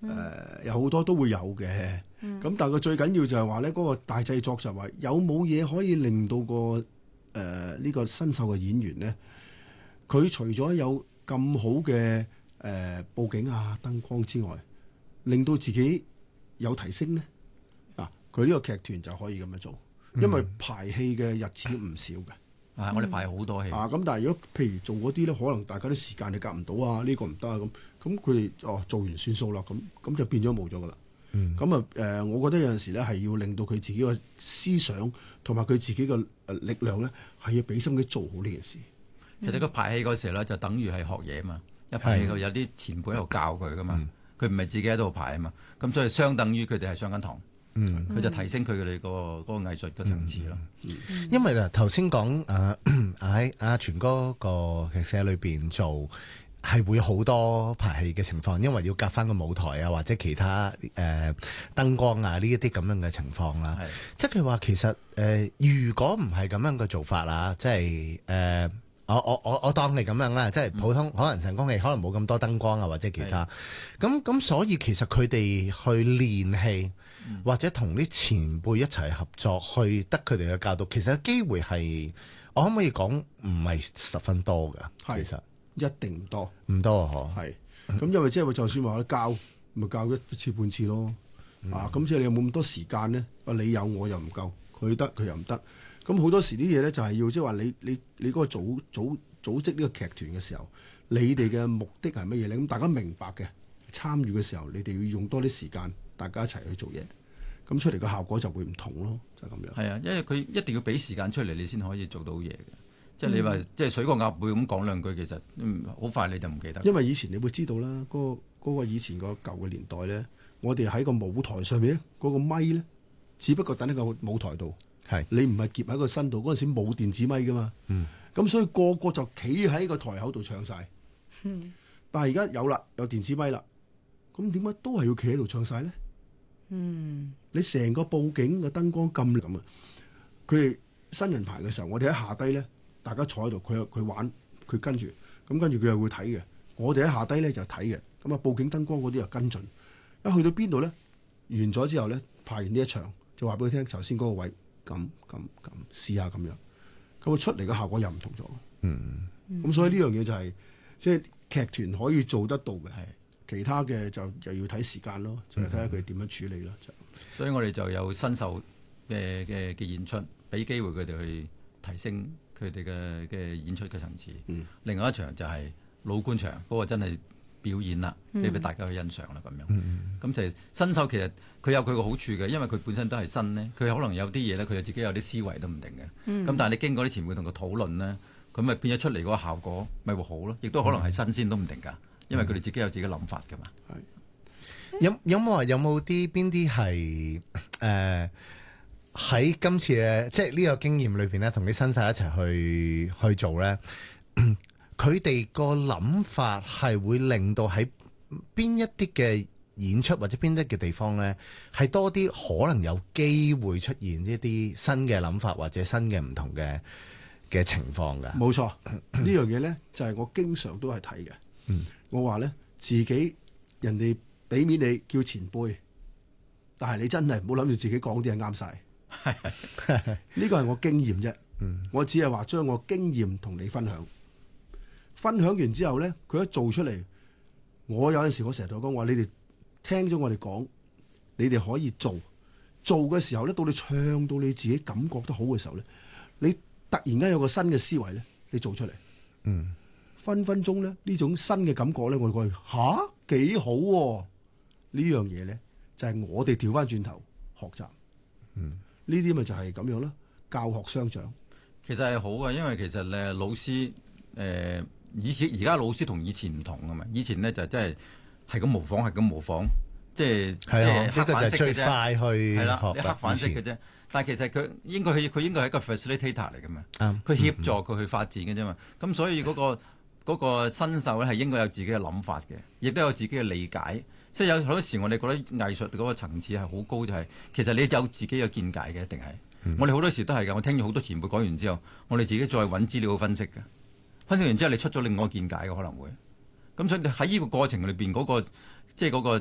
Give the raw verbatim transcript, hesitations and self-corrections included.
誒、呃、有好多都會有嘅。咁、嗯、但係佢最緊要就係話咧，嗰、那個大製作就係話有冇嘢可以令到個誒呢、呃這個新秀嘅演員咧，佢除咗有咁好嘅誒、呃、佈景啊、燈光之外，令到自己有提升咧。嗱、啊，佢呢個劇團就可以咁樣做，因為排戲嘅日子唔少嘅。 啊！我哋排好多戲啊！咁但係如果譬如做嗰啲咧，可能大家啲時間你夾唔到啊，呢、這個唔得啊咁，咁佢哋哦做完算數啦，咁咁就變咗冇咗噶啦。咁啊誒，我覺得有陣時咧係要令到佢自己個思想同埋佢自己嘅誒力量咧，係要俾心機做好呢件事。 其實佢排戲嗰時咧就等於係學嘢嘛，一排戲佢有啲前輩喺度教佢噶嘛，佢唔係自己喺度排啊嘛，咁所以相等於佢哋係上緊堂。嗯，佢就提升佢哋個嗰個藝術嘅層次咯。 嗯嗯、因為嗱頭先講誒喺阿全哥個劇社裏邊做係會好多排戲嘅情況，因為要夾翻個舞台啊，或者其他誒、呃、燈光啊呢一啲咁樣嘅情況啦。係，即係佢話其實誒、呃，如果唔係咁樣嘅做法啦，即係誒。呃我我我我當係咁樣啦，即係普通、嗯、可能成功戲可能冇咁多燈光啊，或者其他咁咁，所以其實佢哋去練戲、嗯、或者同啲前輩一齊合作，去得佢哋嘅教導，其實機會係我可唔可以講唔係十分多㗎？其實一定唔多， 唔多啊！嗬，係咁，因為即係就算話教，咪教一次半次咯。嗯、啊，咁即係你有冇咁多時間咧？啊，你有我又唔夠，佢得佢又唔得。咁好多時啲嘢咧就係要即係話你你你嗰個組組組織呢個劇團嘅時候，你哋嘅目的係乜嘢咧？咁大家明白嘅，參與嘅時候，你哋要用多啲時間，大家一齊去做嘢，咁出嚟嘅效果就會唔同咯，就係咁樣。 係啊，因為佢一定要俾時間出嚟，你先可以做到嘢嘅。即係你話即係水過鴨背咁講兩句，其實好快你就唔記得。因為以前你會知道啦，嗰、嗰個嗰個以前個舊嘅年代咧，我哋喺個舞台上面咧，嗰個咪咧，只不過等喺個舞台度。係你唔係夾喺個身度，嗰陣時冇電子咪噶嘛，咁、嗯、所以個個就企喺個台口度唱晒。嗯、但係而家有啦，有電子咪啦，咁點解都係要企喺度唱晒咧？嗯，你成個佈景嘅燈光咁咁啊，佢哋新人排嘅時候，我哋喺下低咧，大家坐喺度，佢佢玩，佢跟住，咁跟住佢又會睇嘅。我哋喺下低咧就睇嘅，咁啊佈景燈光嗰啲又跟進。一去到邊度咧，完咗之後咧，排完呢一場就話俾佢聽，頭先嗰個位。咁咁咁試下咁樣，咁出嚟嘅效果又唔同咗。嗯，咁所以呢樣嘢就係、是、即係劇團可以做得到嘅，係其他嘅就就要睇時間咯，就係睇下佢哋點樣處理咯。就所以我哋就有新秀嘅嘅嘅演出，俾機會佢哋去提升佢哋嘅嘅演出嘅層次。嗯，另外一場就係老官場嗰、那個真係表演啦，即係俾大家去欣賞啦咁樣。咁、嗯、就係新秀其實佢有佢個好處嘅，因為佢本身都係新呢，佢可能有啲嘢咧，佢自己有啲思維都唔定嘅。咁、嗯、但係你經過啲前輩同佢討論咧，咁咪變咗出嚟嗰個效果咪會好咯，亦都可能係新鮮都唔定㗎，因為佢哋自己有自己諗法㗎嘛。係、 嗯、有有冇話有冇啲邊啲係誒喺今次嘅即係呢個經驗裏邊咧，同啲新秀一齊去去做咧？佢哋個諗法係會令到喺邊一啲嘅演出或者邊一啲嘅地方咧，係多啲可能有機會出現一啲新嘅諗法或者新嘅唔同嘅嘅情況㗎。 冇錯，呢樣嘢咧就係、是、我經常都係睇嘅。嗯，我話咧自己人哋俾面你叫前輩，但係你真係唔好諗住自己講啲係啱晒。呢個係我經驗啫。嗯，我只係話將我經驗同你分享。分享完之後咧，佢一做出嚟，我有陣時我成日同佢講話，你哋聽咗我哋講，你哋可以做，做嘅時候咧，到你唱到你自己感覺得好嘅時候咧，你突然間有個新嘅思維咧，你做出嚟，嗯，分分鐘咧呢種新嘅感覺咧，我哋講吓幾好喎、啊，呢樣嘢咧就係、是、我哋調翻轉頭學習，嗯，呢啲咪就係咁樣咯，教學相長， 其實係好嘅，因為其實誒老師誒。呃以前而家老師同以前唔同㗎嘛，以前咧就真係係咁模仿，係咁模仿，即係即係黑板式嘅啫。係啦，你黑板式嘅啫。但係其實佢應該佢佢應該係一個 facilitator 嚟㗎嘛，佢、嗯、協助佢去發展嘅啫嘛。咁、嗯、所以嗰、嗰個嗰、嗰個新秀咧係應該有自己嘅諗法嘅，亦都有自己嘅理解。即係有好多時我哋覺得藝術嗰個層次係好高，就係、係、其實你有自己嘅見解嘅，一定係。嗯、我哋好多時都係㗎。我聽咗好多前輩講完之後，我哋自己再揾資料分析嘅。分析完之後，你出咗另外一個見解嘅可能會，咁所以喺呢個過程裏邊嗰個即係嗰個